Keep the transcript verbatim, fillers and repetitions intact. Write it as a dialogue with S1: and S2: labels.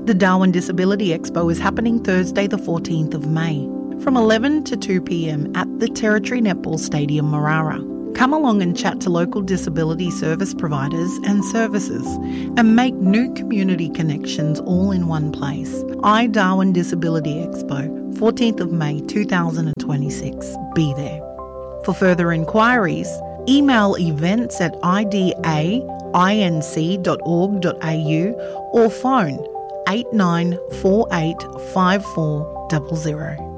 S1: The Darwin Disability Expo is happening Thursday the fourteenth of May from eleven to two p.m. at the Territory Netball Stadium, Marara. Come along and chat to local disability service providers and services and make new community connections all in one place. I Darwin Disability Expo, fourteenth of May two thousand twenty-six. Be there. For further inquiries, email events at i d a inc dot org dot a u or phone eight nine four eight five four zero zero.